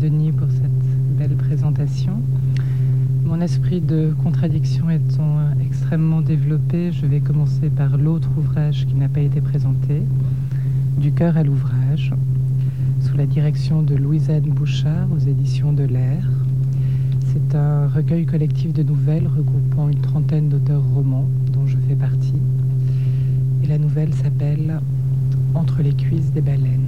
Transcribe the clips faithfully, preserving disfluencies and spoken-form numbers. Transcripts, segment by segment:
Denis pour cette belle présentation. Mon esprit de contradiction étant extrêmement développé, je vais commencer par l'autre ouvrage qui n'a pas été présenté, Du cœur à l'ouvrage, sous la direction de Louise-Anne Bouchard aux éditions de l'Air. C'est un recueil collectif de nouvelles regroupant une trentaine d'auteurs romans dont je fais partie. Et la nouvelle s'appelle Entre les cuisses des baleines.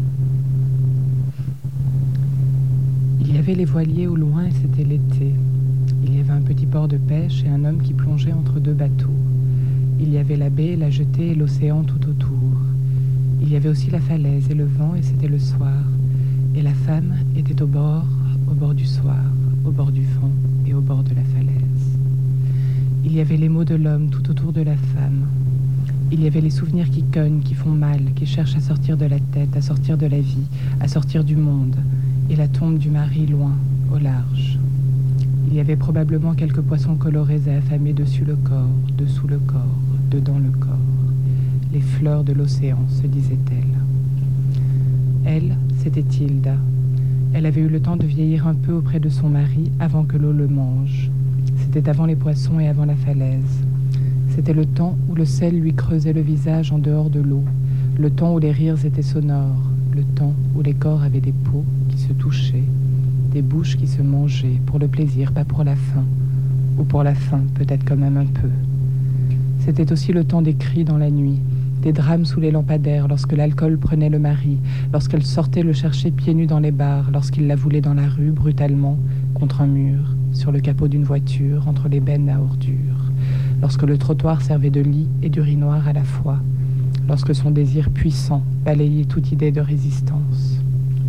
Il y avait les voiliers au loin et c'était l'été. Il y avait un petit port de pêche et un homme qui plongeait entre deux bateaux. Il y avait la baie, la jetée et l'océan tout autour. Il y avait aussi la falaise et le vent et c'était le soir. Et la femme était au bord, au bord du soir, au bord du vent et au bord de la falaise. Il y avait les mots de l'homme tout autour de la femme. Il y avait les souvenirs qui cognent, qui font mal, qui cherchent à sortir de la tête, à sortir de la vie, à sortir du monde. Et la tombe du mari loin, au large. Il y avait probablement quelques poissons colorés et affamés dessus le corps, dessous le corps, dedans le corps. Les fleurs de l'océan, se disait-elle. Elle, c'était Hilda. Elle avait eu le temps de vieillir un peu auprès de son mari avant que l'eau le mange. C'était avant les poissons et avant la falaise. C'était le temps où le sel lui creusait le visage en dehors de l'eau, le temps où les rires étaient sonores, le temps où les corps avaient des peaux qui se touchaient, des bouches qui se mangeaient, pour le plaisir, pas pour la faim, ou pour la faim, peut-être quand même un peu. C'était aussi le temps des cris dans la nuit, des drames sous les lampadaires, lorsque l'alcool prenait le mari, lorsqu'elle sortait le chercher pieds nus dans les bars, lorsqu'il la voulait dans la rue, brutalement, contre un mur, sur le capot d'une voiture, entre les bennes à ordures, lorsque le trottoir servait de lit et d'urinoir à la fois, lorsque son désir puissant balayait toute idée de résistance.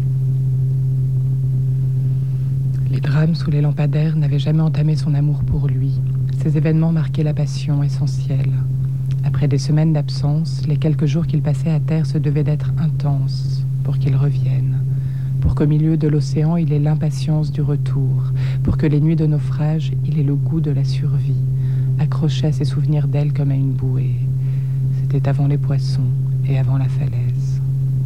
Les drames sous les lampadaires n'avaient jamais entamé son amour pour lui. Ces événements marquaient la passion essentielle. Après des semaines d'absence, les quelques jours qu'il passait à terre se devaient d'être intenses pour qu'il revienne, pour qu'au milieu de l'océan il ait l'impatience du retour, pour que les nuits de naufrage il ait le goût de la survie, accroché à ses souvenirs d'elle comme à une bouée. C'était avant les poissons et avant la falaise.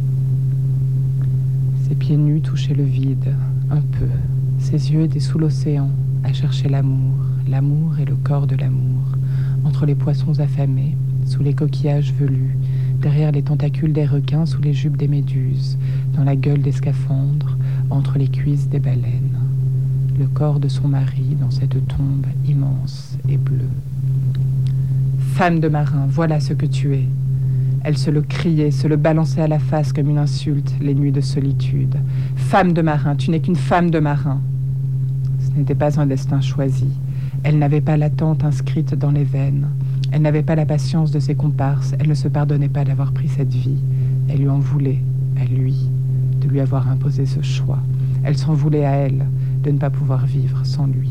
Ses pieds nus touchaient le vide, un peu. Ses yeux étaient sous l'océan, à chercher l'amour, l'amour et le corps de l'amour, entre les poissons affamés, sous les coquillages velus, derrière les tentacules des requins, sous les jupes des méduses, dans la gueule des scaphandres, entre les cuisses des baleines. Le corps de son mari dans cette tombe immense et bleue. Femme de marin, voilà ce que tu es. Elle se le criait, se le balançait à la face comme une insulte, les nuits de solitude. Femme de marin, tu n'es qu'une femme de marin. Ce n'était pas un destin choisi. Elle n'avait pas l'attente inscrite dans les veines. Elle n'avait pas la patience de ses comparses. Elle ne se pardonnait pas d'avoir pris cette vie. Elle lui en voulait, à lui, de lui avoir imposé ce choix. Elle s'en voulait à elle, de ne pas pouvoir vivre sans lui.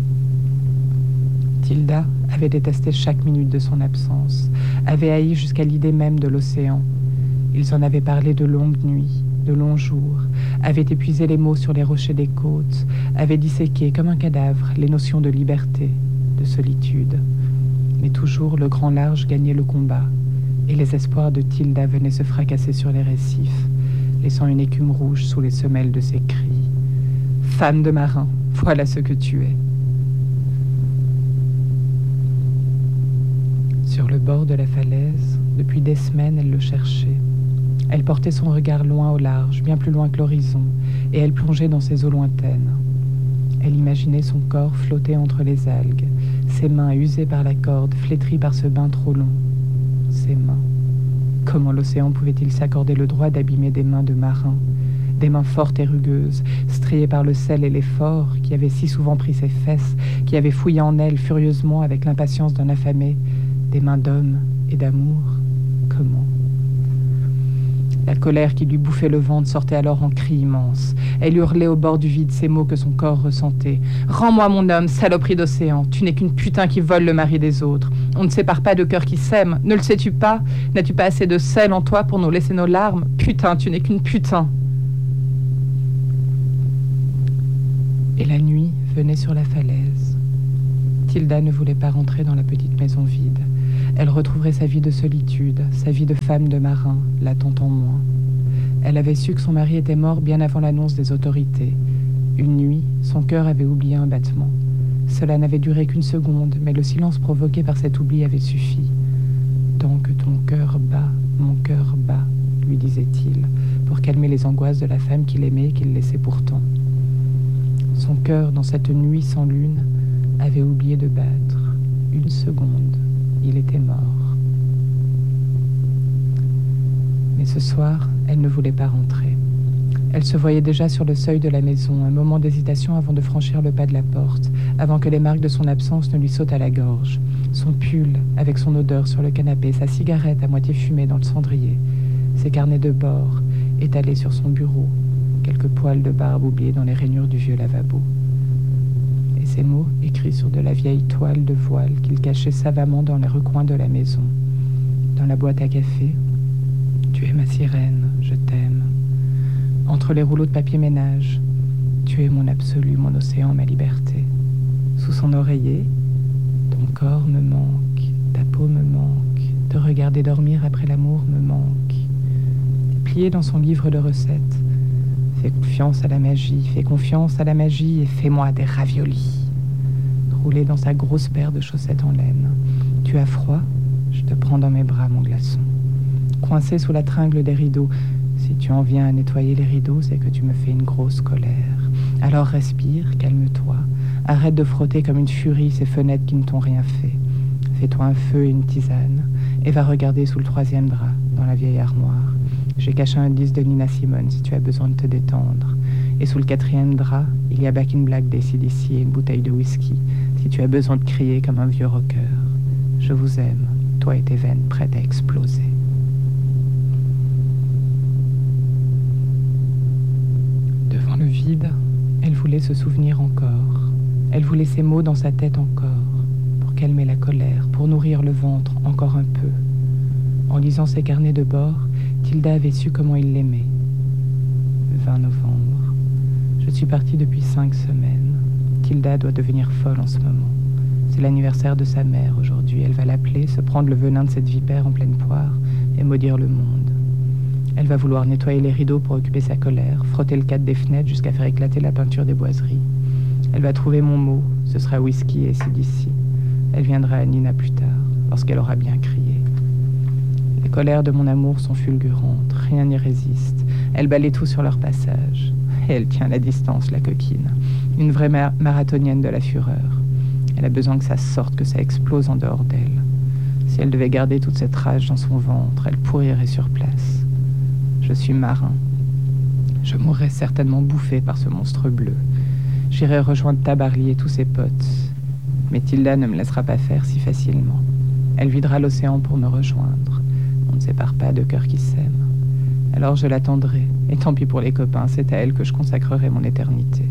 Hilda avait détesté chaque minute de son absence, avait haï jusqu'à l'idée même de l'océan. Ils en avaient parlé de longues nuits, de longs jours, avaient épuisé les mots sur les rochers des côtes, avaient disséqué comme un cadavre les notions de liberté, de solitude. Mais toujours le grand large gagnait le combat, et les espoirs de Hilda venaient se fracasser sur les récifs, laissant une écume rouge sous les semelles de ses cris. Femme de marin, voilà ce que tu es. Sur le bord de la falaise, depuis des semaines, elle le cherchait. Elle portait son regard loin au large, bien plus loin que l'horizon, et elle plongeait dans ces eaux lointaines. Elle imaginait son corps flotter entre les algues, ses mains usées par la corde, flétries par ce bain trop long. Ses mains. Comment l'océan pouvait-il s'accorder le droit d'abîmer des mains de marin, des mains fortes et rugueuses, striées par le sel et l'effort, qui avaient si souvent pris ses fesses, qui avaient fouillé en elle furieusement avec l'impatience d'un affamé, des mains d'homme et d'amour? Comment? La colère qui lui bouffait le ventre sortait alors en cris immenses. Elle hurlait au bord du vide ces mots que son corps ressentait. « Rends-moi mon homme, saloperie d'océan. Tu n'es qu'une putain qui vole le mari des autres. On ne sépare pas de cœurs qui s'aiment. Ne le sais-tu pas? N'as-tu pas assez de sel en toi pour nous laisser nos larmes? Putain, tu n'es qu'une putain. » Et la nuit venait sur la falaise. Hilda ne voulait pas rentrer dans la petite maison vide. Elle retrouverait sa vie de solitude, sa vie de femme de marin, l'attendant moins. Elle avait su que son mari était mort bien avant l'annonce des autorités. Une nuit, son cœur avait oublié un battement. Cela n'avait duré qu'une seconde, mais le silence provoqué par cet oubli avait suffi. « Tant que ton cœur bat, mon cœur bat », lui disait-il, pour calmer les angoisses de la femme qu'il aimait et qu'il laissait pourtant. Son cœur, dans cette nuit sans lune, avait oublié de battre. Une seconde, il était mort. Mais ce soir, elle ne voulait pas rentrer. Elle se voyait déjà sur le seuil de la maison, un moment d'hésitation avant de franchir le pas de la porte, avant que les marques de son absence ne lui sautent à la gorge. Son pull, avec son odeur sur le canapé, sa cigarette à moitié fumée dans le cendrier, ses carnets de bord étalés sur son bureau, quelques poils de barbe oubliés dans les rainures du vieux lavabo. Et ces mots écrits sur de la vieille toile de voile qu'il cachait savamment dans les recoins de la maison. Dans la boîte à café, « Tu es ma sirène, je t'aime ». Entre les rouleaux de papier ménage, « Tu es mon absolu, mon océan, ma liberté ». Sous son oreiller, « Ton corps me manque, ta peau me manque, te regarder dormir après l'amour me manque ». Plié dans son livre de recettes, « Fais confiance à la magie, fais confiance à la magie et fais-moi des raviolis ». Roulé dans sa grosse paire de chaussettes en laine, « Tu as froid, je te prends dans mes bras, mon glaçon ». Coincé sous la tringle des rideaux, « Si tu en viens à nettoyer les rideaux, c'est que tu me fais une grosse colère. Alors respire, calme-toi, arrête de frotter comme une furie ces fenêtres qui ne t'ont rien fait. Fais-toi un feu et une tisane, et va regarder sous le troisième drap, dans la vieille armoire. J'ai caché un disque de Nina Simone si tu as besoin de te détendre. Et sous le quatrième drap, il y a Back in Black d'A C D C et une bouteille de whisky, si tu as besoin de crier comme un vieux rocker. Je vous aime, toi et tes veines prêtes à exploser. » Devant le vide, elle voulait se souvenir encore. Elle voulait ces mots dans sa tête encore, pour calmer la colère, pour nourrir le ventre encore un peu. En lisant ses carnets de bord, Tilda avait su comment il l'aimait. vingt novembre. Je suis partie depuis cinq semaines. Tilda doit devenir folle en ce moment. C'est l'anniversaire de sa mère aujourd'hui. Elle va l'appeler, se prendre le venin de cette vipère en pleine poire et maudire le monde. Elle va vouloir nettoyer les rideaux pour occuper sa colère, frotter le cadre des fenêtres jusqu'à faire éclater la peinture des boiseries. Elle va trouver mon mot, ce sera whisky et A C D C. Elle viendra à Nina plus tard, lorsqu'elle aura bien crié. Les colères de mon amour sont fulgurantes, rien n'y résiste. Elle balaie tout sur leur passage. Et elle tient la distance, la coquine. Une vraie mar- marathonienne de la fureur. Elle a besoin que ça sorte, que ça explose en dehors d'elle. Si elle devait garder toute cette rage dans son ventre, elle pourrirait sur place. Je suis marin. Je mourrais certainement bouffé par ce monstre bleu. J'irai rejoindre Tabarly et tous ses potes. Mais Tilda ne me laissera pas faire si facilement. Elle videra l'océan pour me rejoindre. On ne sépare pas de cœurs qui s'aiment. Alors je l'attendrai. Et tant pis pour les copains, c'est à elle que je consacrerai mon éternité.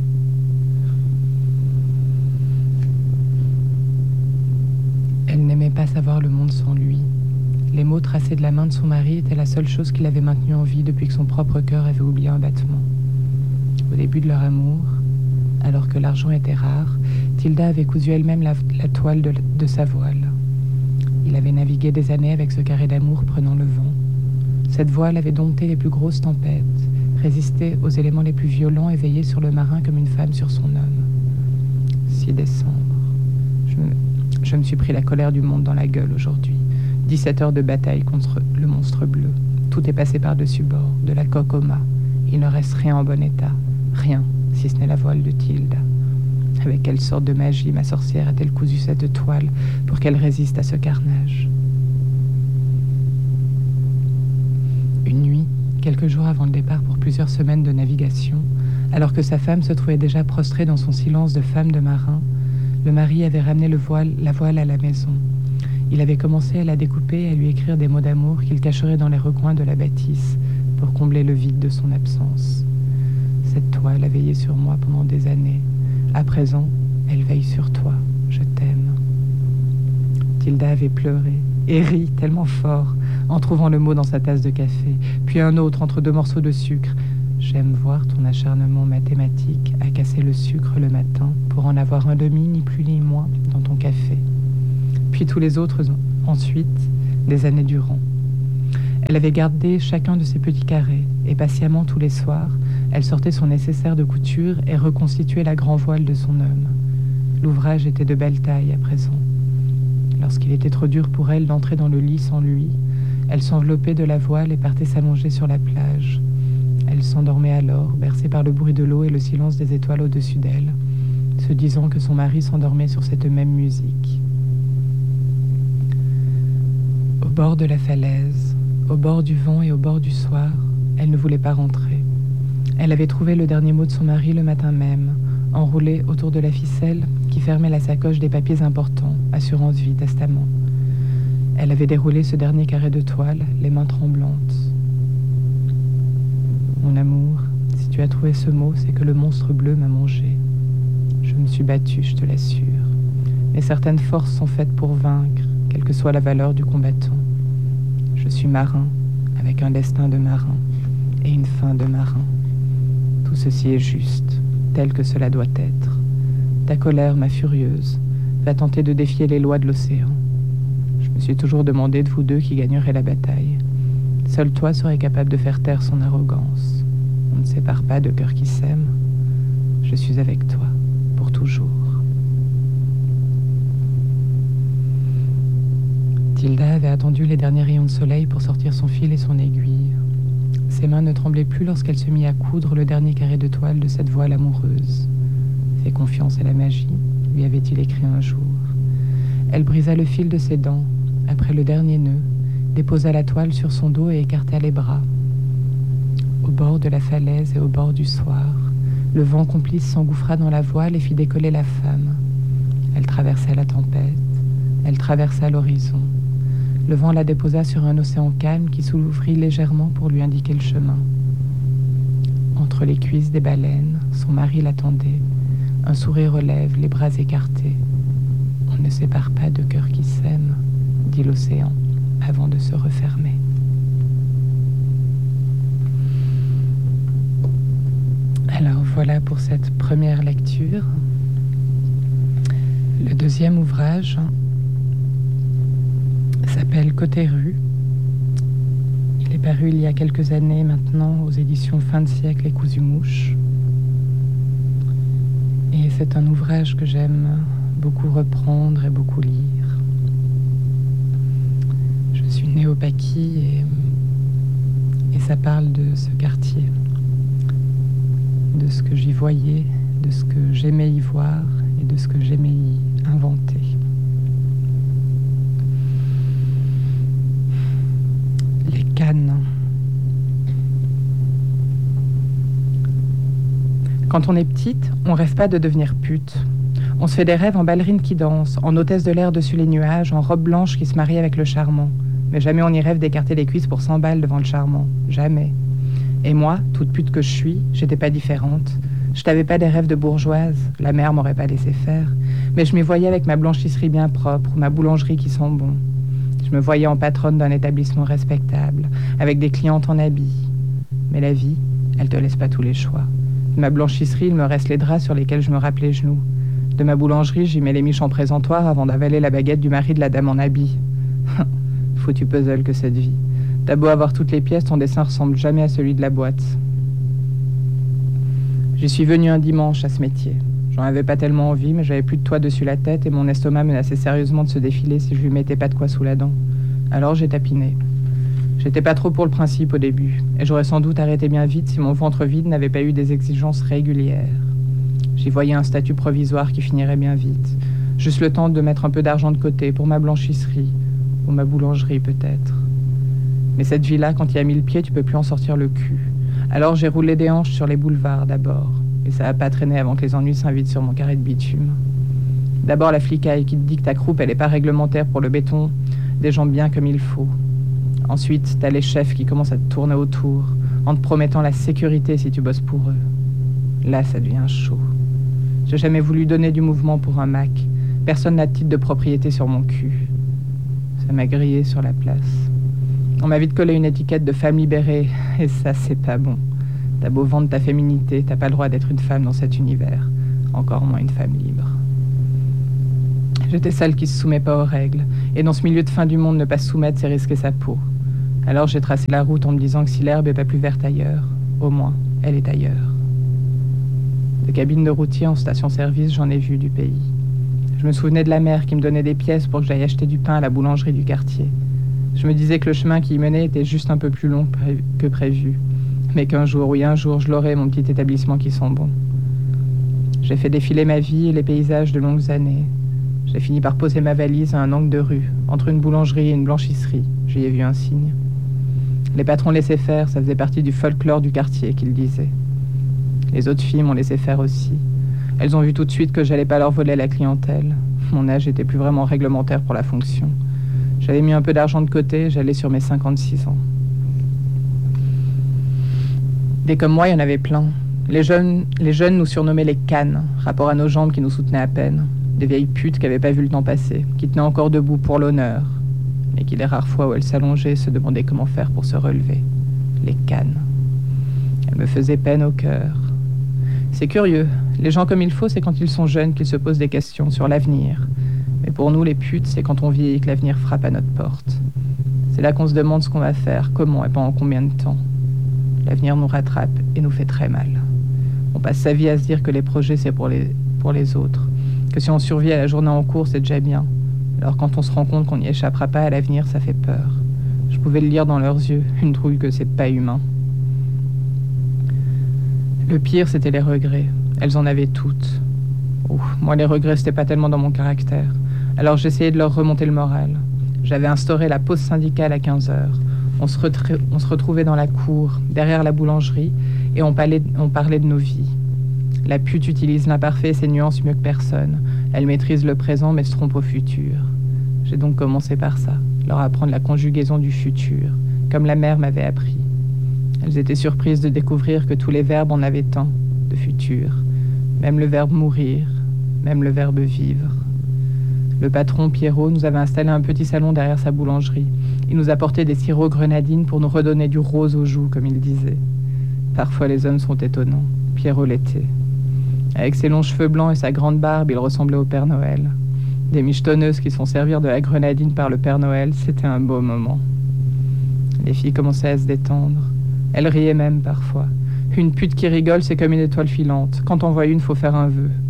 Elle n'aimait pas savoir le monde sans lui. Les mots tracés de la main de son mari étaient la seule chose qui l'avait maintenue en vie depuis que son propre cœur avait oublié un battement. Au début de leur amour, alors que l'argent était rare, Tilda avait cousu elle-même la, la toile de, de sa voile. Il avait navigué des années avec ce carré d'amour prenant le vent. Cette voile avait dompté les plus grosses tempêtes, résisté aux éléments les plus violents et veillé sur le marin comme une femme sur son homme. six décembre. Je me, je me suis pris la colère du monde dans la gueule aujourd'hui. dix-sept heures de bataille contre le monstre bleu. Tout est passé par-dessus bord, de la coque au mât. Il ne reste rien en bon état. Rien, si ce n'est la voile de Tilda. Avec quelle sorte de magie ma sorcière a-t-elle cousu cette toile pour qu'elle résiste à ce carnage? Une nuit, quelques jours avant le départ pour plusieurs semaines de navigation, alors que sa femme se trouvait déjà prostrée dans son silence de femme de marin, le mari avait ramené le voile, la voile à la maison. Il avait commencé à la découper et à lui écrire des mots d'amour qu'il cacherait dans les recoins de la bâtisse pour combler le vide de son absence. Cette toile a veillé sur moi pendant des années. À présent, elle veille sur toi. Je t'aime. Tilda avait pleuré et ri tellement fort en trouvant le mot dans sa tasse de café, puis un autre entre deux morceaux de sucre. J'aime voir ton acharnement mathématique à casser le sucre le matin pour en avoir un demi, ni plus ni moins, dans ton café. Puis tous les autres ensuite, des années durant. Elle avait gardé chacun de ses petits carrés, et patiemment tous les soirs, elle sortait son nécessaire de couture et reconstituait la grand voile de son homme. L'ouvrage était de belle taille à présent. Lorsqu'il était trop dur pour elle d'entrer dans le lit sans lui, elle s'enveloppait de la voile et partait s'allonger sur la plage. Elle s'endormait alors, bercée par le bruit de l'eau et le silence des étoiles au-dessus d'elle, se disant que son mari s'endormait sur cette même musique. Au bord de la falaise, au bord du vent et au bord du soir, elle ne voulait pas rentrer. Elle avait trouvé le dernier mot de son mari le matin même, enroulé autour de la ficelle qui fermait la sacoche des papiers importants, assurance vie, testament. Elle avait déroulé ce dernier carré de toile, les mains tremblantes. Mon amour, si tu as trouvé ce mot, c'est que le monstre bleu m'a mangé. Je me suis battue, je te l'assure. Mais certaines forces sont faites pour vaincre, quelle que soit la valeur du combattant. Je suis marin, avec un destin de marin, et une fin de marin. Tout ceci est juste, tel que cela doit être. Ta colère, ma furieuse, va tenter de défier les lois de l'océan. Je me suis toujours demandé de vous deux qui gagnerait la bataille. Seul toi serais capable de faire taire son arrogance. On ne sépare pas de cœurs qui s'aiment. Je suis avec toi, pour toujours. Tilda avait attendu les derniers rayons de soleil pour sortir son fil et son aiguille. Ses mains ne tremblaient plus lorsqu'elle se mit à coudre le dernier carré de toile de cette voile amoureuse. Fais confiance à la magie, lui avait-il écrit un jour. Elle brisa le fil de ses dents, après le dernier nœud, déposa la toile sur son dos et écarta les bras. Au bord de la falaise et au bord du soir, le vent complice s'engouffra dans la voile et fit décoller la femme. Elle traversa la tempête, elle traversa l'horizon. Le vent la déposa sur un océan calme qui s'ouvrit légèrement pour lui indiquer le chemin. Entre les cuisses des baleines, son mari l'attendait. Un sourire aux lèvres, les bras écartés. On ne sépare pas de cœurs qui s'aiment, dit l'océan, avant de se refermer. Alors voilà pour cette première lecture. Le deuxième ouvrage s'appelle Côté rue. Il est paru il y a quelques années maintenant aux éditions Fin de siècle et Cousu Mouche. Et c'est un ouvrage que j'aime beaucoup reprendre et beaucoup lire. Je suis née au Paquis et, et ça parle de ce quartier, de ce que j'y voyais, de ce que j'aimais y voir et de ce que j'aimais y inventer. Les cannes. Quand on est petite, on rêve pas de devenir pute. On se fait des rêves en ballerine qui danse, en hôtesse de l'air dessus les nuages, en robe blanche qui se marie avec le charmant. Mais jamais on y rêve d'écarter les cuisses pour cent balles devant le charmant. Jamais. Et moi, toute pute que je suis, j'étais pas différente. Je t'avais pas des rêves de bourgeoise, la mère m'aurait pas laissé faire. Mais je m'y voyais avec ma blanchisserie bien propre, ma boulangerie qui sent bon. Je me voyais en patronne d'un établissement respectable, avec des clientes en habits. Mais la vie, elle te laisse pas tous les choix. De ma blanchisserie, il me reste les draps sur lesquels je me râpe les genoux. De ma boulangerie, j'y mets les miches en présentoir avant d'avaler la baguette du mari de la dame en habit. Foutu puzzle que cette vie. T'as beau avoir toutes les pièces, ton dessin ressemble jamais à celui de la boîte. J'y suis venu un dimanche à ce métier. J'en avais pas tellement envie, mais j'avais plus de toit dessus la tête et mon estomac menaçait sérieusement de se défiler si je lui mettais pas de quoi sous la dent. Alors j'ai tapiné. J'étais pas trop pour le principe au début, et j'aurais sans doute arrêté bien vite si mon ventre vide n'avait pas eu des exigences régulières. J'y voyais un statut provisoire qui finirait bien vite. Juste le temps de mettre un peu d'argent de côté pour ma blanchisserie, ou ma boulangerie peut-être. Mais cette vie-là, quand y a mis le pied, tu peux plus en sortir le cul. Alors j'ai roulé des hanches sur les boulevards d'abord, et ça a pas traîné avant que les ennuis s'invitent sur mon carré de bitume. D'abord la flicaille qui te dit que ta croupe elle est pas réglementaire pour le béton, des gens bien comme il faut. Ensuite, t'as les chefs qui commencent à te tourner autour, en te promettant la sécurité si tu bosses pour eux. Là, ça devient chaud. J'ai jamais voulu donner du mouvement pour un Mac. Personne n'a de titre de propriété sur mon cul. Ça m'a grillé sur la place. On m'a vite collé une étiquette de femme libérée, et ça, c'est pas bon. T'as beau vendre ta féminité, t'as pas le droit d'être une femme dans cet univers. Encore moins une femme libre. J'étais celle qui se soumet pas aux règles, et dans ce milieu de fin du monde, ne pas se soumettre, c'est risquer sa peau. Alors j'ai tracé la route en me disant que si l'herbe est pas plus verte ailleurs, au moins, elle est ailleurs. De cabine de routier en station-service, j'en ai vu du pays. Je me souvenais de la mère qui me donnait des pièces pour que j'aille acheter du pain à la boulangerie du quartier. Je me disais que le chemin qui y menait était juste un peu plus long que prévu, mais qu'un jour, oui un jour, je l'aurai, mon petit établissement qui sent bon. J'ai fait défiler ma vie et les paysages de longues années. J'ai fini par poser ma valise à un angle de rue, entre une boulangerie et une blanchisserie. J'y ai vu un signe. Les patrons laissaient faire, ça faisait partie du folklore du quartier, qu'ils disaient. Les autres filles m'ont laissé faire aussi. Elles ont vu tout de suite que j'allais pas leur voler la clientèle. Mon âge était plus vraiment réglementaire pour la fonction. J'avais mis un peu d'argent de côté, j'allais sur mes cinquante-six ans. Des comme moi, il y en avait plein. Les jeunes, les jeunes nous surnommaient les cannes, rapport à nos jambes qui nous soutenaient à peine. Des vieilles putes qui n'avaient pas vu le temps passer, qui tenaient encore debout pour l'honneur, mais qui les rares fois où elles s'allongeaient se demandaient comment faire pour se relever. Les cannes. Elles me faisaient peine au cœur. C'est curieux, les gens comme il faut, c'est quand ils sont jeunes qu'ils se posent des questions sur l'avenir. Mais pour nous, les putes, c'est quand on vieillit que l'avenir frappe à notre porte. C'est là qu'on se demande ce qu'on va faire, comment et pendant combien de temps. L'avenir nous rattrape et nous fait très mal. On passe sa vie à se dire que les projets, c'est pour les, pour les autres. Que si on survit à la journée en cours, c'est déjà bien. Alors quand on se rend compte qu'on n'y échappera pas à l'avenir, ça fait peur. Je pouvais le lire dans leurs yeux, une trouille que c'est pas humain. Le pire, c'était les regrets. Elles en avaient toutes. Oh, moi, les regrets, c'était pas tellement dans mon caractère. Alors j'essayais de leur remonter le moral. J'avais instauré la pause syndicale à quinze heures. On se, retra- on se retrouvait dans la cour, derrière la boulangerie, et on parlait, on parlait de nos vies. La pute utilise l'imparfait et ses nuances mieux que personne. Elle maîtrise le présent mais se trompe au futur. J'ai donc commencé par ça, leur apprendre la conjugaison du futur, comme la mère m'avait appris. Elles étaient surprises de découvrir que tous les verbes en avaient un, de futur. Même le verbe mourir, même le verbe vivre. Le patron, Pierrot, nous avait installé un petit salon derrière sa boulangerie. Il nous apportait des sirops grenadines pour nous redonner du rose aux joues, comme il disait. Parfois les hommes sont étonnants. Pierrot l'était. Avec ses longs cheveux blancs et sa grande barbe, il ressemblait au Père Noël. Des michetonneuses qui se font servir de la grenadine par le Père Noël, c'était un beau moment. Les filles commençaient à se détendre. Elles riaient même parfois. Une pute qui rigole, c'est comme une étoile filante. Quand on voit une, faut faire un vœu.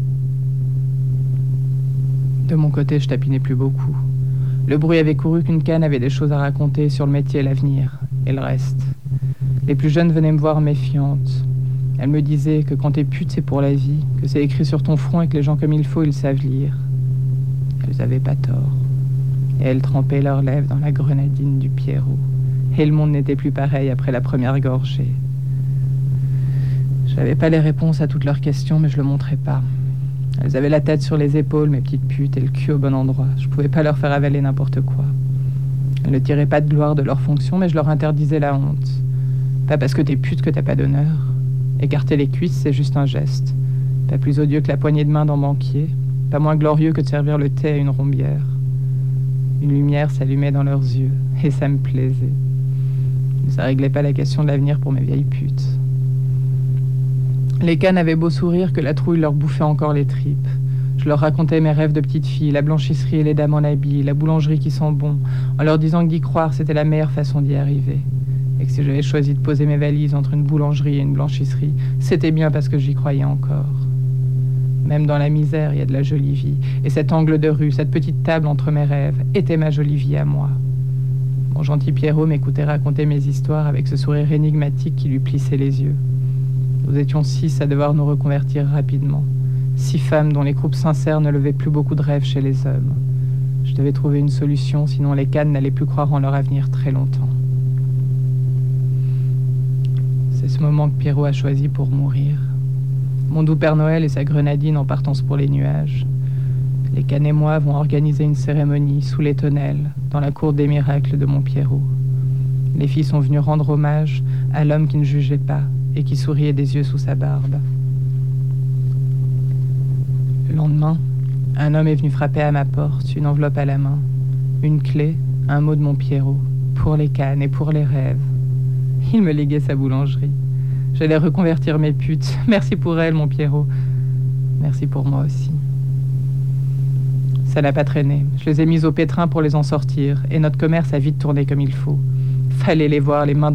De mon côté, je tapinais plus beaucoup. Le bruit avait couru qu'une canne avait des choses à raconter sur le métier et l'avenir, et le reste. Les plus jeunes venaient me voir méfiantes. Elles me disaient que quand t'es pute, c'est pour la vie, que c'est écrit sur ton front et que les gens comme il faut, ils savent lire. Elles avaient pas tort. Et elles trempaient leurs lèvres dans la grenadine du Pierrot. Et le monde n'était plus pareil après la première gorgée. J'avais pas les réponses à toutes leurs questions, mais je le montrais pas. Elles avaient la tête sur les épaules, mes petites putes, et le cul au bon endroit. Je pouvais pas leur faire avaler n'importe quoi. Elles ne tiraient pas de gloire de leur fonction, mais je leur interdisais la honte. Pas parce que t'es pute que t'as pas d'honneur. Écarter les cuisses, c'est juste un geste. Pas plus odieux que la poignée de main d'un banquier. Pas moins glorieux que de servir le thé à une rombière. Une lumière s'allumait dans leurs yeux, et ça me plaisait. Mais ça réglait pas la question de l'avenir pour mes vieilles putes. Les cannes avaient beau sourire que la trouille leur bouffait encore les tripes. Je leur racontais mes rêves de petite fille, la blanchisserie et les dames en habit, la boulangerie qui sent bon, en leur disant que d'y croire, c'était la meilleure façon d'y arriver. Et que si j'avais choisi de poser mes valises entre une boulangerie et une blanchisserie, c'était bien parce que j'y croyais encore. Même dans la misère, il y a de la jolie vie. Et cet angle de rue, cette petite table entre mes rêves, était ma jolie vie à moi. Mon gentil Pierrot m'écoutait raconter mes histoires avec ce sourire énigmatique qui lui plissait les yeux. Nous étions six à devoir nous reconvertir rapidement. Six femmes dont les groupes sincères ne levaient plus beaucoup de rêves chez les hommes. Je devais trouver une solution, sinon les cannes n'allaient plus croire en leur avenir très longtemps. C'est ce moment que Pierrot a choisi pour mourir. Mon doux Père Noël et sa grenadine en partance pour les nuages. Les cannes et moi vont organiser une cérémonie sous les tonnelles, dans la cour des miracles de mon Pierrot. Les filles sont venues rendre hommage à l'homme qui ne jugeait pas et qui souriait des yeux sous sa barbe. Le lendemain, un homme est venu frapper à ma porte, une enveloppe à la main, une clé, un mot de mon Pierrot, pour les cannes et pour les rêves. Il me léguait sa boulangerie. J'allais reconvertir mes putes. Merci pour elle, mon Pierrot. Merci pour moi aussi. Ça n'a pas traîné. Je les ai mises au pétrin pour les en sortir, et notre commerce a vite tourné comme il faut. Fallait les voir, les mains